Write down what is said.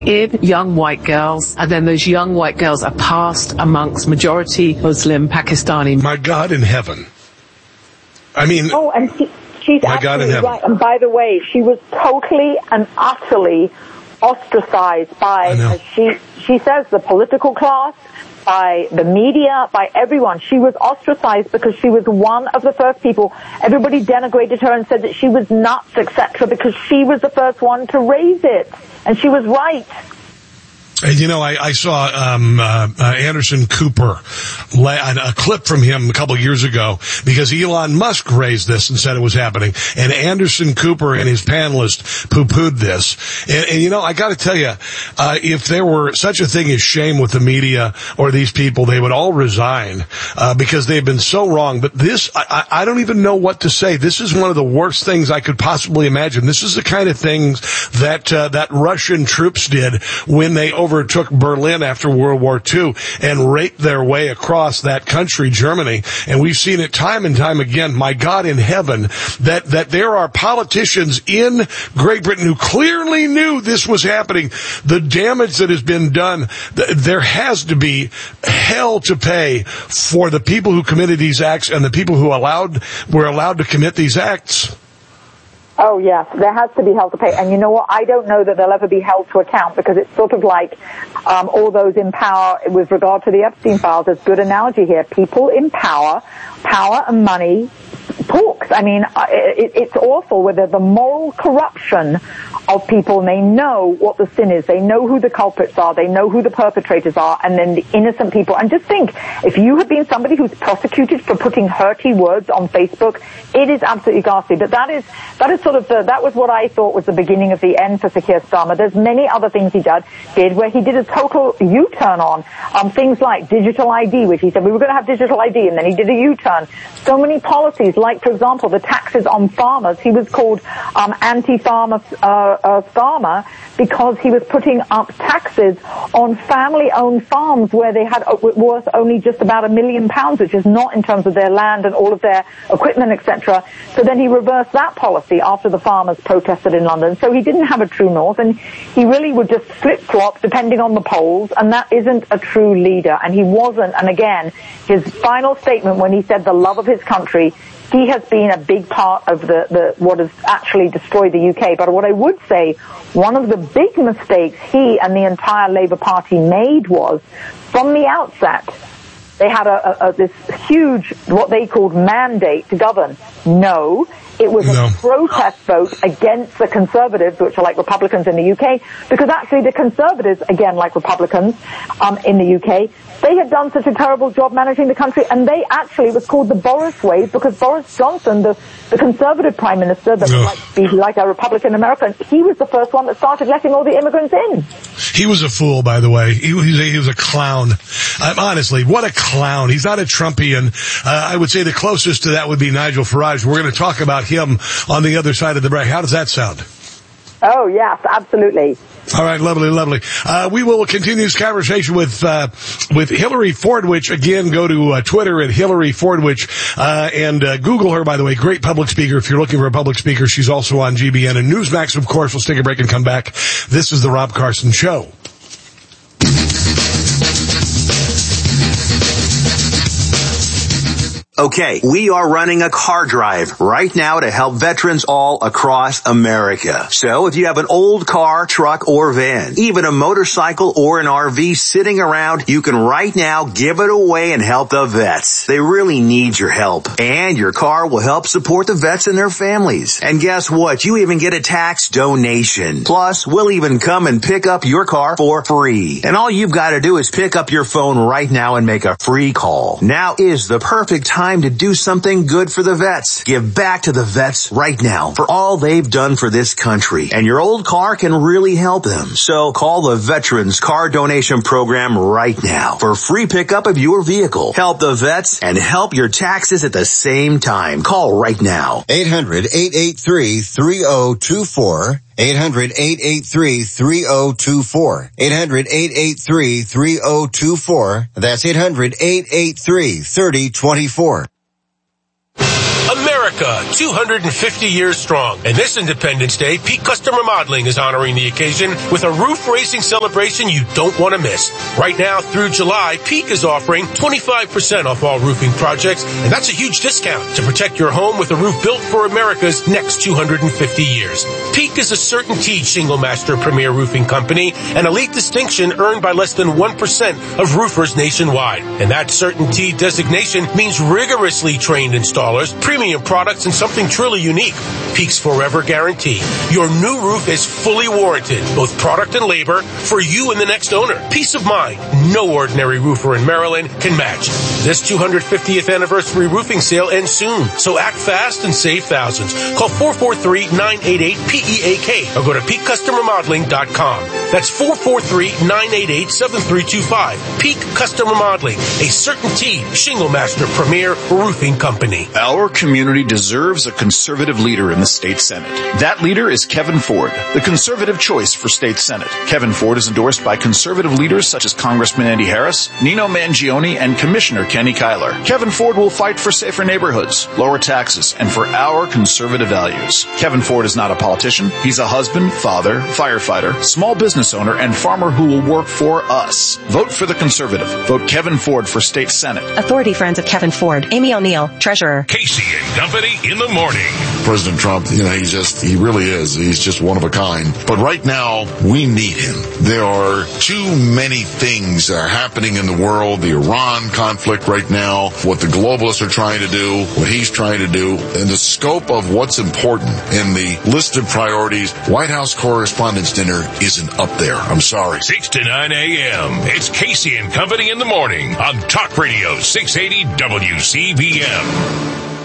in young white girls, and then those young white girls are passed amongst majority Muslim Pakistani. My God in heaven. I mean... Oh, and she's absolutely right. And by the way, she was totally and utterly ostracized by, she says, the political class, by the media, by everyone. She was ostracized because she was one of the first people. Everybody denigrated her and said that she was nuts, etc., because she was the first one to raise it. And she was right. You know, I saw Anderson Cooper, a clip from him a couple years ago, because Elon Musk raised this and said it was happening. And Anderson Cooper and his panelists poo-pooed this. And you know, I got to tell you, if there were such a thing as shame with the media or these people, they would all resign because they've been so wrong. But this, I don't even know what to say. This is one of the worst things I could possibly imagine. This is the kind of things that Russian troops did when they overtook Berlin after World War II and raped their way across that country, Germany. And we've seen it time and time again, my God in heaven, that there are politicians in Great Britain who clearly knew this was happening. The damage that has been done, there has to be hell to pay for the people who committed these acts and the people who were allowed to commit these acts. Oh, yes, there has to be hell to pay. And you know what? I don't know that they'll ever be held to account, because it's sort of like all those in power with regard to the Epstein files. There's a good analogy here. People in power and money talks. I mean, it's awful whether the moral corruption of people, and they know what the sin is. They know who the culprits are. They know who the perpetrators are, and then the innocent people. And just think, if you have been somebody who's prosecuted for putting hurty words on Facebook, it is absolutely ghastly. But that is sort of that was what I thought was the beginning of the end for Sir Keir Starmer. There's many other things he did where he did a total U-turn on things like digital ID, which he said we were going to have digital ID, and then he did a U-turn. So many policies, like, for example, the taxes on farmers. He was called anti-farmer Starmer because he was putting up taxes on family-owned farms where they had worth only just about £1 million, which is not in terms of their land and all of their equipment, etc. So then he reversed that policy after the farmers protested in London. So he didn't have a true north, and he really would just flip-flop depending on the polls, and that isn't a true leader. And he wasn't. And again, his final statement when he said the love of his country, he has been a big part of the what has actually destroyed the UK. But what I would say, one of the big mistakes he and the entire Labour Party made was, from the outset, they had this huge, what they called mandate to govern. No, it was a protest vote against the Conservatives, which are like Republicans in the UK, because actually the Conservatives, again, like Republicans in the UK, they had done such a terrible job managing the country, and they actually, it was called the Boris wave, because Boris Johnson, the Conservative Prime Minister that would be like a Republican American, he was the first one that started letting all the immigrants in. He was a fool, by the way. He was a clown. Honestly, what a clown. He's not a Trumpian. I would say the closest to that would be Nigel Farage. We're going to talk about him on the other side of the break. How does that sound? Oh, yes, absolutely. All right, lovely. We will continue this conversation with Hillary Fordwich. Again, go to Twitter at Hillary Fordwich, and Google her, by the way. Great public speaker. If you're looking for a public speaker, she's also on GBN and Newsmax, of course. We'll take a break and come back. This is the Rob Carson Show. Okay, we are running a car drive right now to help veterans all across America. So if you have an old car, truck, or van, even a motorcycle or an RV sitting around, you can right now give it away and help the vets. They really need your help. And your car will help support the vets and their families. And guess what? You even get a tax donation. Plus, we'll even come and pick up your car for free. And all you've got to do is pick up your phone right now and make a free call. Now is the perfect time to do something good for the vets. Give back to the vets right now for all they've done for this country. And your old car can really help them. So call the Veterans Car Donation Program right now for free pickup of your vehicle. Help the vets and help your taxes at the same time. Call right now. 800-883-3024. 800-883-3024. 800-883-3024. That's 800-883-3024. America, 250 years strong. And this Independence Day, Peak Custom Remodeling is honoring the occasion with a roof racing celebration you don't want to miss. Right now through July, Peak is offering 25% off all roofing projects, and that's a huge discount to protect your home with a roof built for America's next 250 years. Peak is a CertainTeed Shingle Master Premier Roofing Company, an elite distinction earned by less than 1% of roofers nationwide. And that CertainTeed designation means rigorously trained installers, premium products, and something truly unique. Peak's Forever Guarantee. Your new roof is fully warranted, both product and labor, for you and the next owner. Peace of mind no ordinary roofer in Maryland can match. This 250th anniversary roofing sale ends soon, so act fast and save thousands. Call 443-988-PEAK or go to PeakCustomRemodeling.com. That's 443-988-7325. Peak Custom Remodeling, a CertainTeed Shingle Master Premier Roofing Company. Our community deserves a conservative leader in the state Senate. That leader is Kevin Ford, the conservative choice for state Senate. Kevin Ford is endorsed by conservative leaders such as Congressman Andy Harris, Nino Mangione, and Commissioner Kenny Kyler. Kevin Ford will fight for safer neighborhoods, lower taxes, and for our conservative values. Kevin Ford is not a politician. He's a husband, father, firefighter, small business owner, and farmer who will work for us. Vote for the conservative. Vote Kevin Ford for state Senate. Authority Friends of Kevin Ford. Amy O'Neill, Treasurer. Casey and Company in the morning. President Trump, he really is. He's just one of a kind. But right now, we need him. There are too many things that are happening in the world. The Iran conflict right now, what the globalists are trying to do, what he's trying to do, and the scope of what's important in the list of priorities. White House Correspondents' Dinner isn't up there. I'm sorry. 6 to 9 a.m. It's Casey and Company in the morning on Talk Radio 680 WCBM.